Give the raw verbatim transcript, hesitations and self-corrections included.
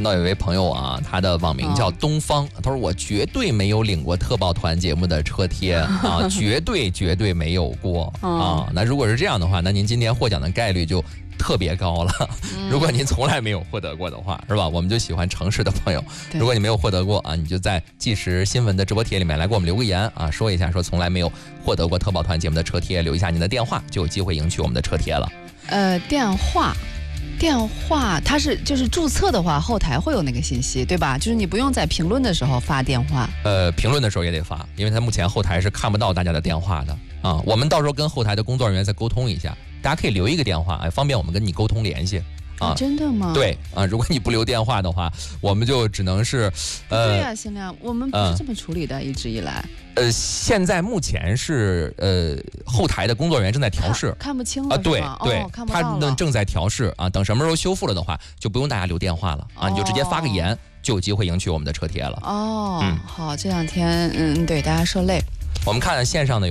看到有位朋友啊，他的网名叫东方，他说我绝对没有领过特报团节目的车贴啊，绝对绝对没有过啊。那如果是这样的话，那您今天获奖的概率就特别高了。如果您从来没有获得过的话，是吧？我们就喜欢诚实的朋友。如果你没有获得过啊，你就在纪实新闻的直播帖里面来给我们留个言啊，说一下说从来没有获得过特报团节目的车贴，留一下您的电话，就有机会赢取我们的车贴了。 呃，电话。电话它是就是注册的话，后台会有那个信息，对吧？就是你不用在评论的时候发电话。 呃，评论的时候也得发，因为它目前后台是看不到大家的电话的啊。我们到时候跟后台的工作人员再沟通一下，大家可以留一个电话，哎，方便我们跟你沟通联系。啊， 真的吗？ 对啊，如果你不留电话的话，我们就只能是， 呃，对呀、啊，星亮，我们不是这么处理的，呃、一直以来。 呃，现在目前是呃后台的工作人员正在调试， 看, 看不清了啊， 对对， 哦、看不到了他们正在调试啊，等什么时候修复了的话，就不用大家留电话了啊，哦、你就直接发个言，就有机会赢取我们的车贴了。 哦，嗯、好，这两天嗯，对大家受累。 我们看线上的。